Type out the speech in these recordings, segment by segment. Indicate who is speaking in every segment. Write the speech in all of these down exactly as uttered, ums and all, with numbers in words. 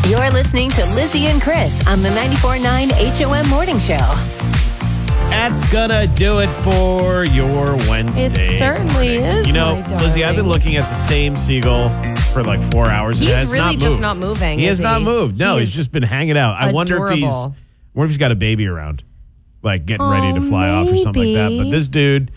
Speaker 1: You're listening to Lizzie and Chris on the ninety-four point nine H O M Morning Show.
Speaker 2: That's gonna do it for your Wednesday.
Speaker 3: It certainly
Speaker 2: morning.
Speaker 3: is.
Speaker 2: You know,
Speaker 3: my
Speaker 2: Lizzie, I've been
Speaker 3: darlings.
Speaker 2: looking at the same seagull for like four hours. and
Speaker 3: He's
Speaker 2: it has
Speaker 3: really
Speaker 2: not
Speaker 3: just
Speaker 2: moved.
Speaker 3: not moving,
Speaker 2: He
Speaker 3: is
Speaker 2: has not
Speaker 3: he?
Speaker 2: moved. No,
Speaker 3: He
Speaker 2: he's
Speaker 3: is
Speaker 2: just been hanging out. I wonder if he's,
Speaker 3: adorable.
Speaker 2: wonder if he's got a baby around, like getting
Speaker 3: Oh,
Speaker 2: ready to fly off or something like that.
Speaker 3: maybe.
Speaker 2: But this dude,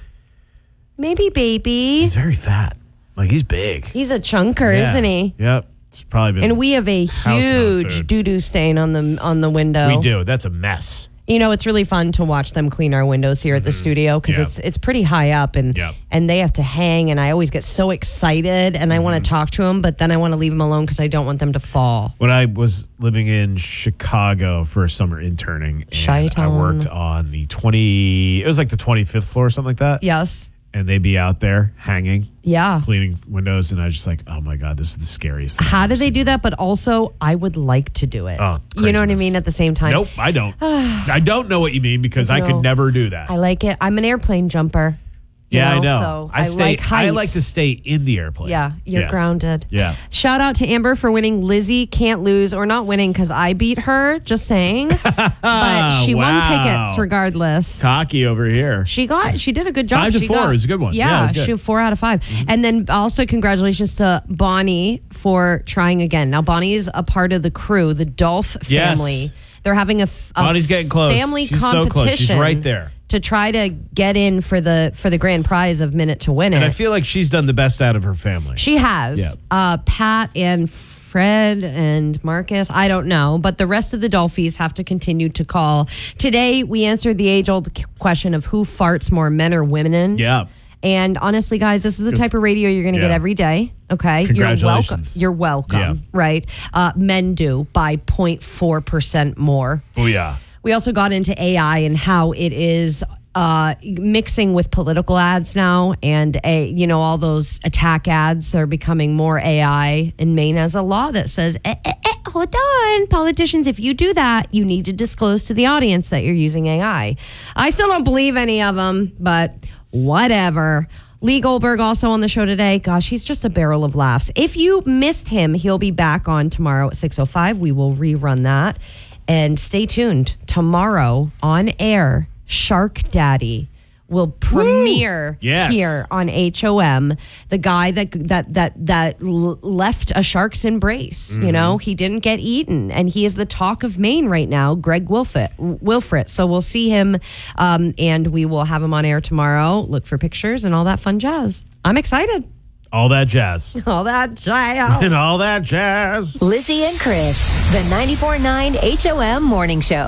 Speaker 3: Maybe baby.
Speaker 2: he's very fat. Like he's big.
Speaker 3: He's a chunker,
Speaker 2: Yeah.
Speaker 3: isn't he?
Speaker 2: Yep. It's probably been.
Speaker 3: And we have a
Speaker 2: house on
Speaker 3: huge
Speaker 2: food.
Speaker 3: doo doo stain on the on the window.
Speaker 2: We do. That's a mess.
Speaker 3: You know, it's really fun to watch them clean our windows here at the studio because
Speaker 2: Yeah.
Speaker 3: it's it's pretty high up and
Speaker 2: Yep.
Speaker 3: and they have to hang. And I always get so excited and I
Speaker 2: Mm-hmm.
Speaker 3: want to talk to them, but then I want to leave them alone because I don't want them to fall.
Speaker 2: When I was living in Chicago for a summer interning, and I
Speaker 3: Chi-town.
Speaker 2: worked on the twenty. It was like the twenty-fifth floor or something like that.
Speaker 3: Yes.
Speaker 2: And they'd be out there hanging,
Speaker 3: Yeah.
Speaker 2: cleaning windows, and I was just like, "Oh my god, this is the scariest thing."
Speaker 3: How
Speaker 2: I've
Speaker 3: do
Speaker 2: ever
Speaker 3: they
Speaker 2: seen."
Speaker 3: do that? But also, I would like to do it.
Speaker 2: Oh,
Speaker 3: you know what I
Speaker 2: craziness.
Speaker 3: mean? At the same time,
Speaker 2: Nope, I don't. I don't know what you mean because I,
Speaker 3: No.
Speaker 2: could never do that.
Speaker 3: I like it. I'm an airplane jumper. you
Speaker 2: yeah, I know.
Speaker 3: So
Speaker 2: I,
Speaker 3: I,
Speaker 2: stay.
Speaker 3: like heights.
Speaker 2: I like to stay in the airplane.
Speaker 3: Yeah, you're
Speaker 2: Yes.
Speaker 3: grounded.
Speaker 2: Yeah.
Speaker 3: Shout out to Amber for winning Lizzie Can't Lose, or not winning because I beat her, just saying. But she won
Speaker 2: Wow.
Speaker 3: tickets regardless.
Speaker 2: Cocky over here.
Speaker 3: She got, she did a good job.
Speaker 2: Five to
Speaker 3: She
Speaker 2: four
Speaker 3: got-
Speaker 2: is a good one.
Speaker 3: Yeah,
Speaker 2: Yeah, it was good. Mm-hmm.
Speaker 3: she four out of five. And then also congratulations to Bonnie for trying again. Now Bonnie's a part of the crew, the Dolph
Speaker 2: Yes.
Speaker 3: family. They're having a, f- a
Speaker 2: Bonnie's getting close.
Speaker 3: family
Speaker 2: She's so
Speaker 3: competition.
Speaker 2: close. She's right there.
Speaker 3: To try to get in for the for the grand prize of Minute to Win
Speaker 2: And
Speaker 3: It.
Speaker 2: I feel like she's done the best out of her family.
Speaker 3: She has.
Speaker 2: Yeah.
Speaker 3: Uh, Pat and Fred and Marcus, I don't know, but the rest of the Dolphies have to continue to call. Today, we answered the age-old question of who farts more, men or women.
Speaker 2: yeah.
Speaker 3: And honestly, guys, this is the type of radio you're going to get
Speaker 2: Yeah.
Speaker 3: every day. Okay, you're welcome.
Speaker 2: Congratulations.
Speaker 3: You're welcome.
Speaker 2: Yeah.
Speaker 3: Right? Uh, men do by zero point four percent more.
Speaker 2: Oh yeah.
Speaker 3: We also got into A I and how it is uh, mixing with political ads now, and a you know all those attack ads are becoming more A I. And Maine has a law that says, eh, eh, eh, "Hold on, politicians, if you do that, you need to disclose to the audience that you're using A I." I still don't believe any of them, but whatever. Lee Goldberg also on the show today. Gosh, he's just a barrel of laughs. If you missed him, he'll be back on tomorrow at six oh five. We will rerun that. And stay tuned. Tomorrow on air, Shark Daddy will premiere
Speaker 2: Yes.
Speaker 3: here on H O M. The guy that that that that l- left a shark's embrace.
Speaker 2: Mm-hmm.
Speaker 3: You know, he didn't get eaten, and he is the talk of Maine right now. Greg Wilfit, Wilfrit. So we'll see him, um, and we will have him on air tomorrow. Look for pictures and all that fun jazz. I'm excited.
Speaker 2: All that jazz.
Speaker 3: All that jazz.
Speaker 2: And all that jazz.
Speaker 1: Lizzie and Chris, the ninety-four point nine H O M Morning Show.